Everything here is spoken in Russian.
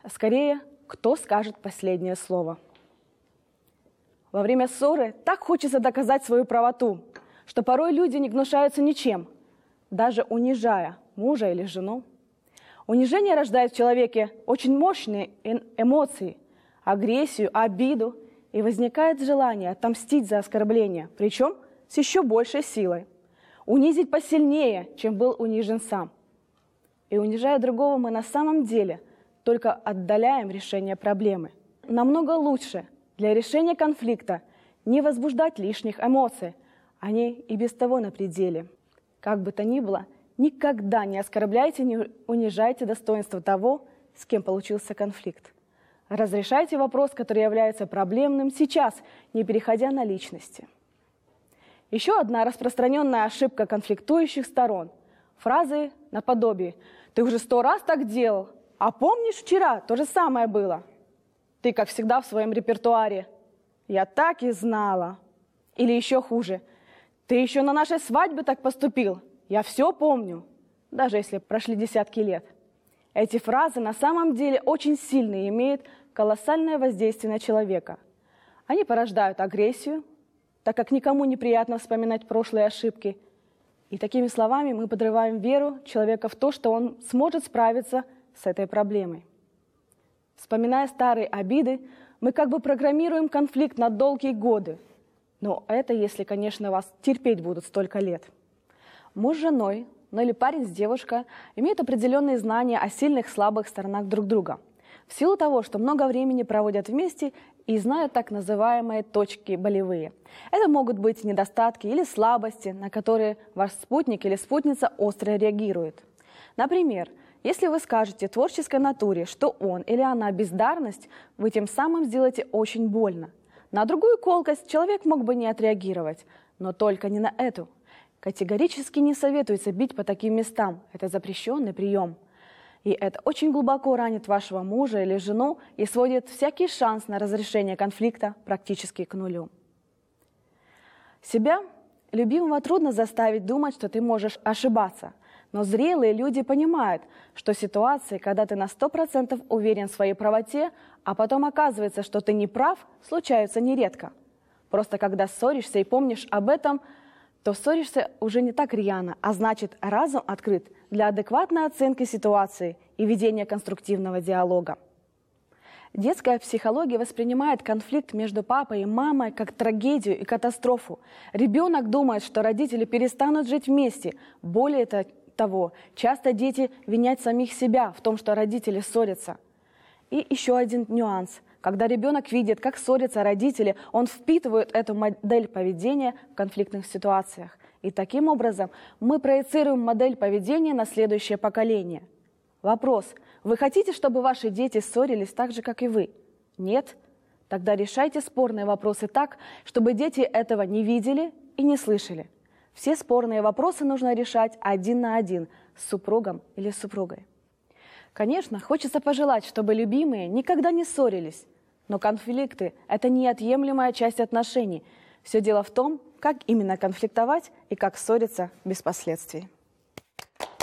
скорее, кто скажет последнее слово. Во время ссоры так хочется доказать свою правоту, что порой люди не гнушаются ничем, даже унижая мужа или жену. Унижение рождает в человеке очень мощные эмоции, агрессию, обиду, и возникает желание отомстить за оскорбление, причем с еще большей силой. Унизить посильнее, чем был унижен сам. И унижая другого, мы на самом деле только отдаляем решение проблемы. Намного лучше для решения конфликта не возбуждать лишних эмоций, они и без того на пределе. Как бы то ни было, никогда не оскорбляйте, не унижайте достоинство того, с кем получился конфликт. Разрешайте вопрос, который является проблемным сейчас, не переходя на личности. Еще одна распространенная ошибка конфликтующих сторон – фразы наподобие «ты уже 100 раз так делал, а помнишь, вчера то же самое было?» «Ты, как всегда, в своем репертуаре». «Я так и знала». Или еще хуже «ты еще на нашей свадьбе так поступил, я все помню», даже если прошли десятки лет. Эти фразы на самом деле очень сильные и имеют колоссальное воздействие на человека. Они порождают агрессию, так как никому неприятно вспоминать прошлые ошибки. И такими словами мы подрываем веру человека в то, что он сможет справиться с этой проблемой. Вспоминая старые обиды, мы как бы программируем конфликт на долгие годы. Но это если, конечно, вас терпеть будут столько лет. Муж с женой, ну или парень с девушкой имеют определенные знания о сильных и слабых сторонах друг друга. В силу того, что много времени проводят вместе и знают так называемые точки болевые. Это могут быть недостатки или слабости, на которые ваш спутник или спутница остро реагирует. Например, если вы скажете творческой натуре, что он или она бездарность, вы тем самым сделаете очень больно. На другую колкость человек мог бы не отреагировать, но только не на эту. Категорически не советуется бить по таким местам, это запрещенный прием. И это очень глубоко ранит вашего мужа или жену и сводит всякий шанс на разрешение конфликта практически к нулю. Себя, любимого, трудно заставить думать, что ты можешь ошибаться. Но зрелые люди понимают, что ситуации, когда ты на 100% уверен в своей правоте, а потом оказывается, что ты не прав, случаются нередко. Просто когда ссоришься и помнишь об этом, то ссоришься уже не так рьяно, а значит, разум открыт для адекватной оценки ситуации и ведения конструктивного диалога. Детская психология воспринимает конфликт между папой и мамой как трагедию и катастрофу. Ребенок думает, что родители перестанут жить вместе. Более того, часто дети винят самих себя в том, что родители ссорятся. И еще один нюанс. Когда ребенок видит, как ссорятся родители, он впитывает эту модель поведения в конфликтных ситуациях. И таким образом мы проецируем модель поведения на следующее поколение. Вопрос. Вы хотите, чтобы ваши дети ссорились так же, как и вы? Нет? Тогда решайте спорные вопросы так, чтобы дети этого не видели и не слышали. Все спорные вопросы нужно решать один на один с супругом или супругой. Конечно, хочется пожелать, чтобы любимые никогда не ссорились, но конфликты – это неотъемлемая часть отношений. Все дело в том, как именно конфликтовать и как ссориться без последствий.